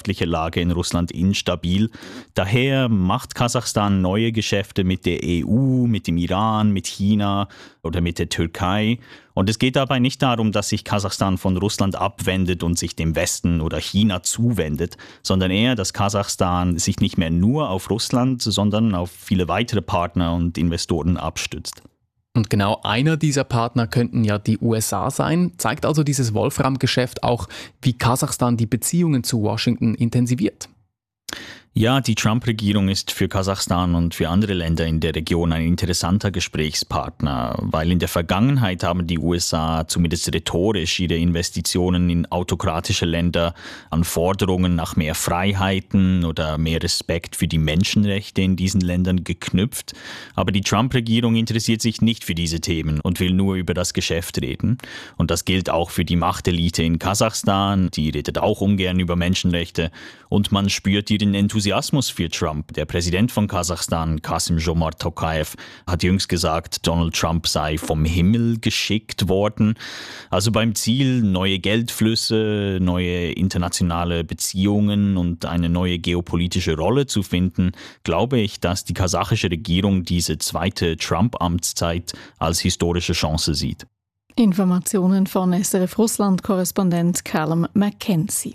wirtschaftliche Lage in Russland instabil. Daher macht Kasachstan neue Geschäfte mit der EU, mit dem Iran, mit China oder mit der Türkei. Und es geht dabei nicht darum, dass sich Kasachstan von Russland abwendet und sich dem Westen oder China zuwendet, sondern eher, dass Kasachstan sich nicht mehr nur auf Russland, sondern auf viele weitere Partner und Investoren abstützt. Und genau einer dieser Partner könnten ja die USA sein. Zeigt also dieses Wolfram-Geschäft auch, wie Kasachstan die Beziehungen zu Washington intensiviert? Ja, die Trump-Regierung ist für Kasachstan und für andere Länder in der Region ein interessanter Gesprächspartner, weil in der Vergangenheit haben die USA zumindest rhetorisch ihre Investitionen in autokratische Länder an Forderungen nach mehr Freiheiten oder mehr Respekt für die Menschenrechte in diesen Ländern geknüpft. Aber die Trump-Regierung interessiert sich nicht für diese Themen und will nur über das Geschäft reden. Und das gilt auch für die Machtelite in Kasachstan, die redet auch ungern über Menschenrechte und man spürt ihren Enthusiasmus für Trump. Der Präsident von Kasachstan, Kassym-Jomart Tokayev, hat jüngst gesagt, Donald Trump sei vom Himmel geschickt worden. Also beim Ziel, neue Geldflüsse, neue internationale Beziehungen und eine neue geopolitische Rolle zu finden, glaube ich, dass die kasachische Regierung diese zweite Trump-Amtszeit als historische Chance sieht. Informationen von SRF-Russland-Korrespondent Callum McKenzie.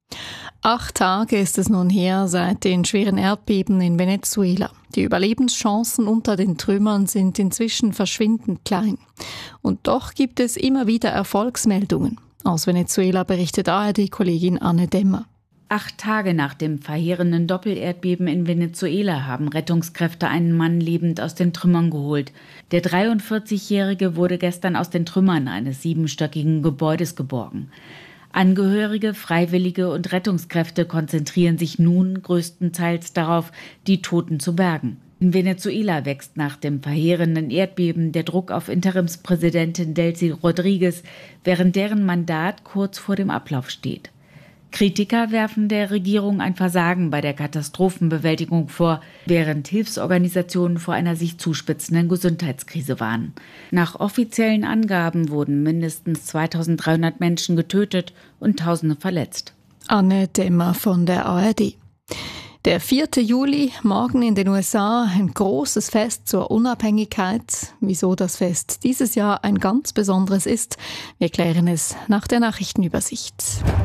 8 Tage ist es nun her seit den schweren Erdbeben in Venezuela. Die Überlebenschancen unter den Trümmern sind inzwischen verschwindend klein. Und doch gibt es immer wieder Erfolgsmeldungen. Aus Venezuela berichtet ARD-Kollegin Anne Demmer. 8 Tage nach dem verheerenden Doppelerdbeben in Venezuela haben Rettungskräfte einen Mann lebend aus den Trümmern geholt. Der 43-Jährige wurde gestern aus den Trümmern eines 7-stöckigen Gebäudes geborgen. Angehörige, Freiwillige und Rettungskräfte konzentrieren sich nun größtenteils darauf, die Toten zu bergen. In Venezuela wächst nach dem verheerenden Erdbeben der Druck auf Interimspräsidentin Delcy Rodríguez, während deren Mandat kurz vor dem Ablauf steht. Kritiker werfen der Regierung ein Versagen bei der Katastrophenbewältigung vor, während Hilfsorganisationen vor einer sich zuspitzenden Gesundheitskrise warnen. Nach offiziellen Angaben wurden mindestens 2300 Menschen getötet und Tausende verletzt. Anne Demmer von der ARD. Der 4. Juli, morgen in den USA, ein großes Fest zur Unabhängigkeit. Wieso das Fest dieses Jahr ein ganz besonderes ist, wir klären es nach der Nachrichtenübersicht.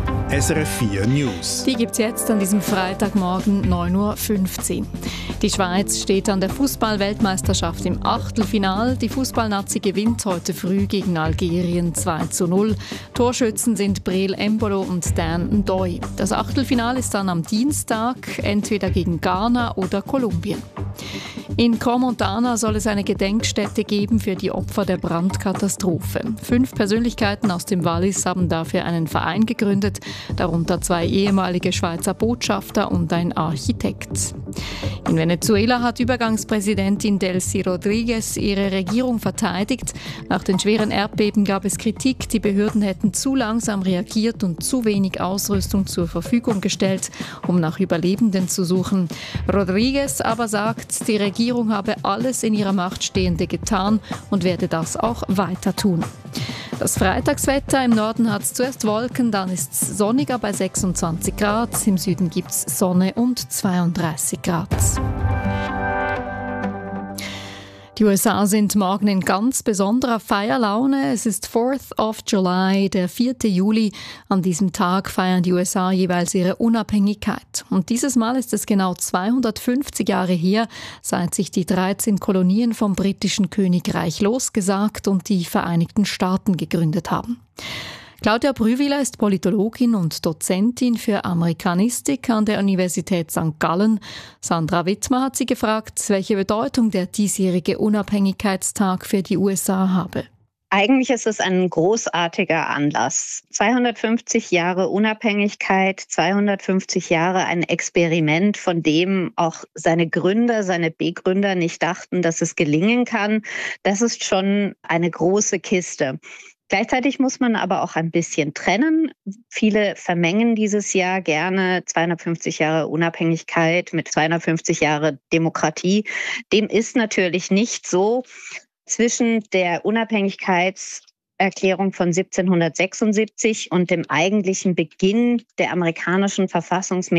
SRF 4 News. Die gibt's jetzt an diesem Freitagmorgen 9.15 Uhr. Die Schweiz steht an der Fußball-Weltmeisterschaft im Achtelfinal. Die Fußballnazi gewinnt heute früh gegen Algerien 2:0. Torschützen sind Breel Embolo und Dan Ndoye. Das Achtelfinal ist dann am Dienstag, entweder gegen Ghana oder Kolumbien. In Crans-Montana soll es eine Gedenkstätte geben für die Opfer der Brandkatastrophe. 5 Persönlichkeiten aus dem Wallis haben dafür einen Verein gegründet, darunter 2 ehemalige Schweizer Botschafter und ein Architekt. In Venezuela hat Übergangspräsidentin Delcy Rodríguez ihre Regierung verteidigt. Nach den schweren Erdbeben gab es Kritik, die Behörden hätten zu langsam reagiert und zu wenig Ausrüstung zur Verfügung gestellt, um nach Überlebenden zu suchen. Rodríguez aber sagt, die Regierung habe alles in ihrer Macht Stehende getan und werde das auch weiter tun. Das Freitagswetter: im Norden hat es zuerst Wolken, dann ist es sonniger bei 26 Grad. Im Süden gibt es Sonne und 32 Grad. Die USA sind morgen in ganz besonderer Feierlaune. Es ist 4th of July, der 4. Juli. An diesem Tag feiern die USA jeweils ihre Unabhängigkeit. Und dieses Mal ist es genau 250 Jahre her, seit sich die 13 Kolonien vom britischen Königreich losgesagt und die Vereinigten Staaten gegründet haben. Claudia Brühwiler ist Politologin und Dozentin für Amerikanistik an der Universität St. Gallen. Sandra Wittmer hat sie gefragt, welche Bedeutung der diesjährige Unabhängigkeitstag für die USA habe. Eigentlich ist es ein großartiger Anlass. 250 Jahre Unabhängigkeit, 250 Jahre ein Experiment, von dem auch seine Gründer, seine Begründer nicht dachten, dass es gelingen kann. Das ist schon eine große Kiste. Gleichzeitig muss man aber auch ein bisschen trennen. Viele vermengen dieses Jahr gerne 250 Jahre Unabhängigkeit mit 250 Jahre Demokratie. Dem ist natürlich nicht so. Zwischen der Unabhängigkeitserklärung von 1776 und dem eigentlichen Beginn der amerikanischen Verfassungsmäßigkeit